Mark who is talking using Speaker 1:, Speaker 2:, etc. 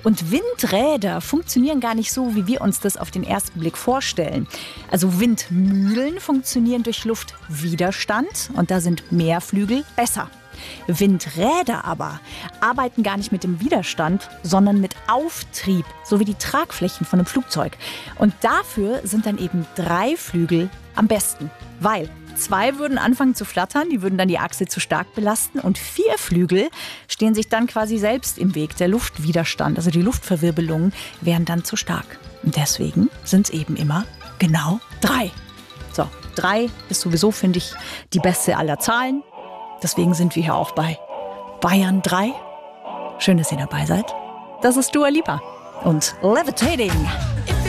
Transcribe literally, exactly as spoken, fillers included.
Speaker 1: Und Windräder funktionieren gar nicht so, wie wir uns das auf den ersten Blick vorstellen. Also Windmühlen funktionieren durch Luftwiderstand und da sind mehr Flügel besser. Windräder aber arbeiten gar nicht mit dem Widerstand, sondern mit Auftrieb, so wie die Tragflächen von einem Flugzeug. Und dafür sind dann eben drei Flügel am besten, weil zwei würden anfangen zu flattern, die würden dann die Achse zu stark belasten und vier Flügel stehen sich dann quasi selbst im Weg. Der Luftwiderstand, also die Luftverwirbelungen, wären dann zu stark. Und deswegen sind es eben immer genau drei. So, drei ist sowieso, finde ich, die beste aller Zahlen. Deswegen sind wir hier auch bei Bayern drei. Schön, dass ihr dabei seid. Das ist Dua Lipa und Levitating.